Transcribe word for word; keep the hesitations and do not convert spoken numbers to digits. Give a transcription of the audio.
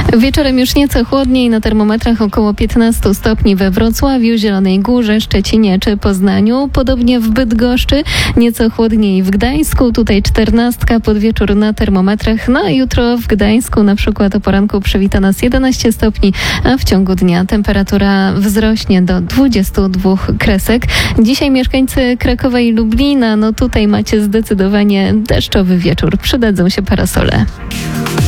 Wieczorem już nieco chłodniej, na termometrach około piętnaście stopni we Wrocławiu, Zielonej Górze, Szczecinie czy Poznaniu. Podobnie w Bydgoszczy, nieco chłodniej w Gdańsku, tutaj czternastka pod wieczór na termometrach. No a jutro w Gdańsku na przykład o poranku przywita nas jedenaście stopni, a w ciągu dnia temperatura wzrośnie do dwudziestu dwóch kresek. Dzisiaj mieszkańcy Krakowa i Lublina, no tutaj macie zdecydowanie deszczowy wieczór. Przydadzą się parasole.